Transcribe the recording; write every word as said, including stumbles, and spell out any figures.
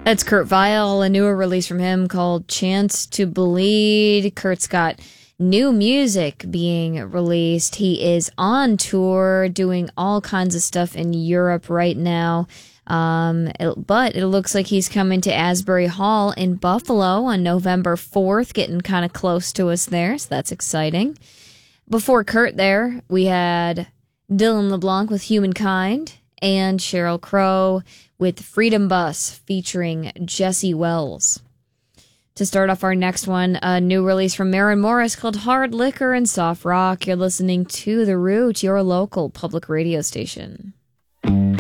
That's Kurt Vile, a newer release from him called Chance to Bleed. Kurt's got new music being released. He is on tour doing all kinds of stuff in Europe right now. Um, it, but it looks like he's coming to Asbury Hall in Buffalo on November fourth, getting kind of close to us there, so that's exciting. Before Kurt there, we had Dylan LeBlanc with Humankind and Sheryl Crow with Freedom Bus featuring Jesse Wells. To start off our next one, a new release from Maren Morris called Hard Liquor and Soft Rock. You're listening to The Root, your local public radio station.